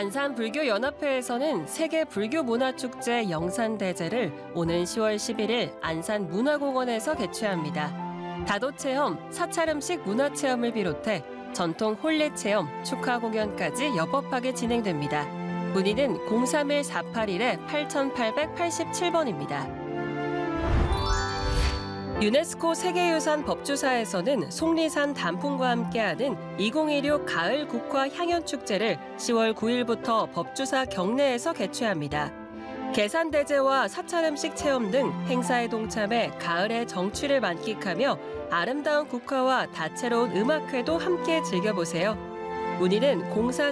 안산불교연합회에서는 세계불교문화축제 영산대제를 오는 10월 11일 안산문화공원에서 개최합니다. 다도체험, 사찰음식 문화체험을 비롯해 전통 홀례체험, 축하 공연까지 여법하게 진행됩니다. 문의는 031-481-8887번입니다. 유네스코 세계유산 법주사에서는 속리산 단풍과 함께하는 2016 가을 국화 향연축제를 10월 9일부터 법주사 경내에서 개최합니다. 계산대제와 사찰음식 체험 등 행사에 동참해 가을의 정취를 만끽하며 아름다운 국화와 다채로운 음악회도 함께 즐겨보세요. 문의는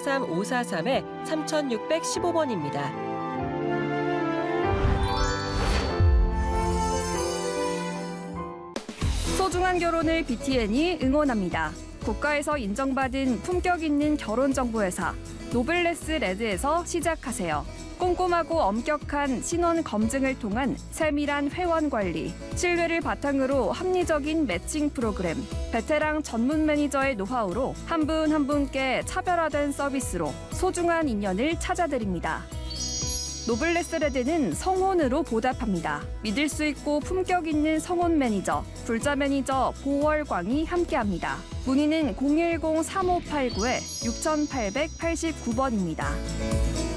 043-543-3615번입니다. 소중한 결혼을 BTN이 응원합니다. 국가에서 인정받은 품격 있는 결혼정보회사 노블레스 레드에서 시작하세요. 꼼꼼하고 엄격한 신원 검증을 통한 세밀한 회원 관리, 신뢰를 바탕으로 합리적인 매칭 프로그램, 베테랑 전문 매니저의 노하우로 한 분 한 분께 차별화된 서비스로 소중한 인연을 찾아드립니다. 노블레스 레드는 성혼으로 보답합니다. 믿을 수 있고 품격 있는 성혼 매니저, 불자 매니저 보월광이 함께합니다. 문의는 010-3589-6889번입니다.